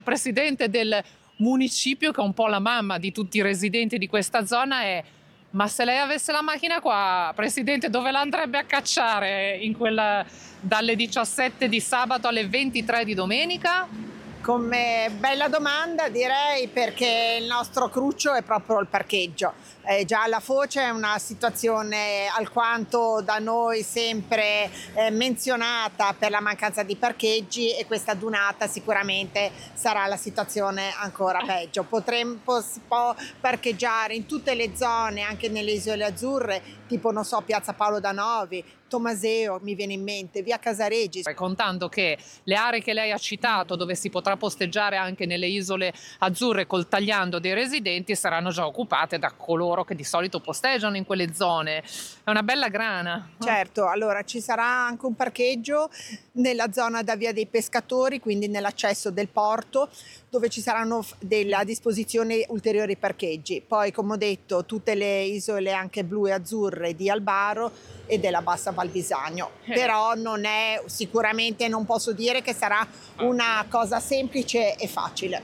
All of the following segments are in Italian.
Presidente del municipio, che è un po' la mamma di tutti i residenti di questa zona, è: ma se lei avesse la macchina qua, Presidente, dove la andrebbe a cacciare dalle 17 di sabato alle 23 di domenica? Come bella domanda, direi, perché il nostro cruccio è proprio il parcheggio. Già alla Foce è una situazione alquanto da noi sempre menzionata per la mancanza di parcheggi, e questa dunata sicuramente sarà la situazione ancora peggio. Si può parcheggiare in tutte le zone, anche nelle Isole Azzurre, tipo, non so, Piazza Paolo da Novi, Tomaseo mi viene in mente, via Casareggi. Contando che le aree che lei ha citato, dove si potrà posteggiare anche nelle Isole Azzurre col tagliando dei residenti, saranno già occupate da coloro che di solito posteggiano in quelle zone. È una bella grana. Certo, allora ci sarà anche un parcheggio nella zona da Via dei Pescatori, quindi nell'accesso del porto, dove ci saranno a disposizione ulteriori parcheggi. Poi, come ho detto, tutte le isole anche blu e azzurre di Albaro e della Bassa Val Bisagno. Però sicuramente non posso dire che sarà una cosa semplice e facile.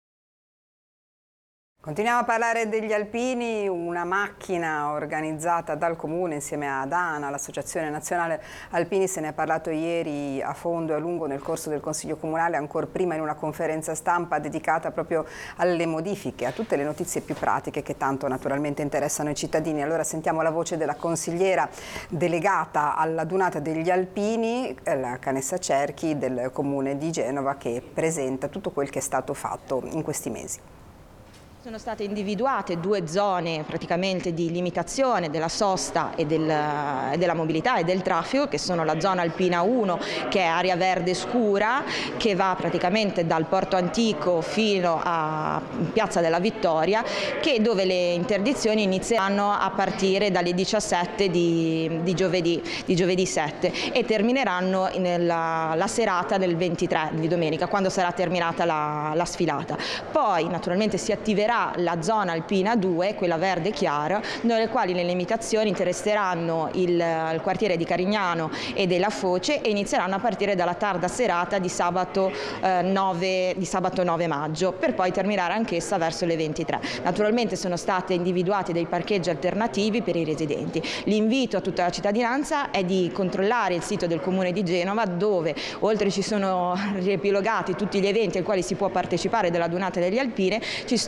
Continuiamo a parlare degli alpini. Una macchina organizzata dal Comune insieme ad ANA, l'Associazione Nazionale Alpini, se ne è parlato ieri a fondo e a lungo nel corso del Consiglio Comunale, ancora prima in una conferenza stampa dedicata proprio alle modifiche, a tutte le notizie più pratiche che tanto naturalmente interessano i cittadini. Allora sentiamo la voce della consigliera delegata alla Dunata degli Alpini, la Canessa Cerchi del Comune di Genova, che presenta tutto quel che è stato fatto in questi mesi. Sono state individuate due zone praticamente di limitazione della sosta e della mobilità e del traffico, che sono la zona alpina 1, che è area verde scura, che va praticamente dal Porto Antico fino a Piazza della Vittoria, dove le interdizioni inizieranno a partire dalle 17 di giovedì 7 e termineranno la serata del 23 di domenica, quando sarà terminata la sfilata. Poi naturalmente si attiverà la zona alpina 2, quella verde chiara, nelle quali le limitazioni interesseranno il quartiere di Carignano e della Foce e inizieranno a partire dalla tarda serata di sabato 9 maggio, per poi terminare anch'essa verso le 23. Naturalmente sono state individuati dei parcheggi alternativi per i residenti. L'invito a tutta la cittadinanza è di controllare il sito del Comune di Genova, dove oltre ci sono riepilogati tutti gli eventi ai quali si può partecipare della Dunata degli Alpini,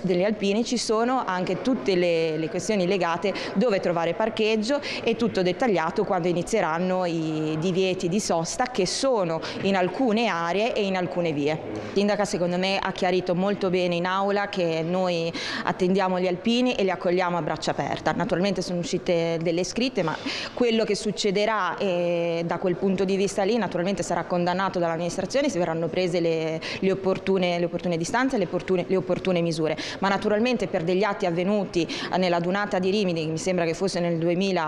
ci sono anche tutte le questioni legate dove trovare parcheggio, e tutto dettagliato quando inizieranno i divieti di sosta, che sono in alcune aree e in alcune vie. La sindaca secondo me ha chiarito molto bene in aula che noi attendiamo gli alpini e li accogliamo a braccia aperte. Naturalmente sono uscite delle scritte, ma quello che succederà da quel punto di vista lì naturalmente sarà condannato dall'amministrazione, si verranno prese le opportune distanze e le opportune misure. Ma naturalmente per degli atti avvenuti nella Dunata di Rimini, che mi sembra che fosse nel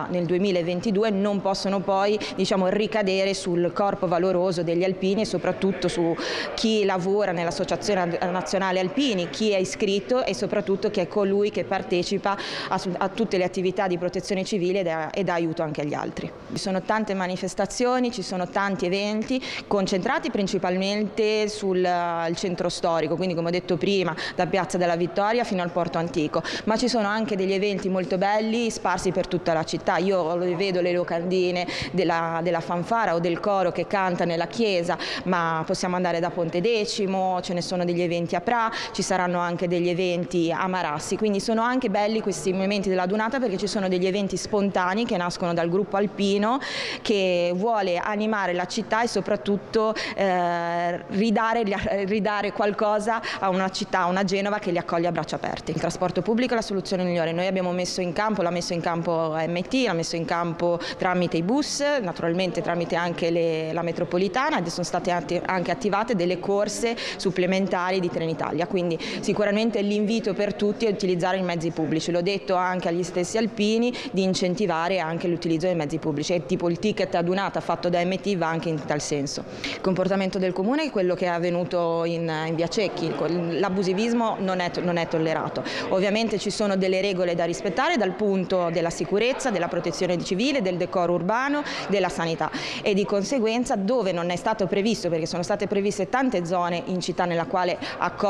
2022, non possono poi ricadere sul corpo valoroso degli alpini e soprattutto su chi lavora nell'Associazione Nazionale Alpini, chi è iscritto e soprattutto chi è colui che partecipa a tutte le attività di protezione civile e dà aiuto anche agli altri. Ci sono tante manifestazioni, ci sono tanti eventi concentrati principalmente sul centro storico, quindi come ho detto prima da Piazza della Vittoria fino al Porto Antico, ma ci sono anche degli eventi molto belli sparsi per tutta la città. Io vedo le locandine della fanfara o del coro che canta nella chiesa, ma possiamo andare da Pontedecimo, ce ne sono degli eventi a Pra, ci saranno anche degli eventi a Marassi, quindi sono anche belli questi momenti della Dunata, perché ci sono degli eventi spontanei che nascono dal gruppo alpino, che vuole animare la città e soprattutto ridare qualcosa a una città, a una Genova che li accoglie a braccia aperte. Il trasporto pubblico è la soluzione migliore. Noi abbiamo messo in campo, l'ha messo in campo MT, l'ha messo in campo tramite i bus, naturalmente tramite anche la metropolitana, ed sono state anche attivate delle corse supplementari di Trenitalia, quindi sicuramente l'invito per tutti è utilizzare i mezzi pubblici. L'ho detto anche agli stessi alpini di incentivare anche l'utilizzo dei mezzi pubblici, e tipo il ticket a Dunata fatto da MT va anche in tal senso. Il comportamento del Comune è quello che è avvenuto in via Cecchi. L'abusivismo non è tollerato. Ovviamente ci sono delle regole da rispettare dal punto della sicurezza, della protezione civile, del decoro urbano, della sanità, e di conseguenza dove non è stato previsto, perché sono state previste tante zone in città nella quale